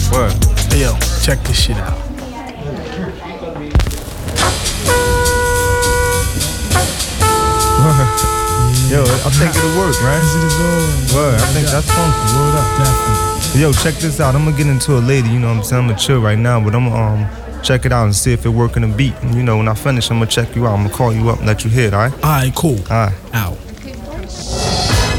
What? Hey, yo, check this shit out. Yo, I think it'll work, right? Word, I think that's funky. Word up. Definitely. Yo, check this out. I'm gonna get into a lady, you know what I'm saying? I'm gonna chill right now, but I'm gonna check it out and see if it working a beat. And you know, when I finish, I'm gonna check you out. I'm gonna call you up and let you hear it, alright? All right, cool. Alright. Out.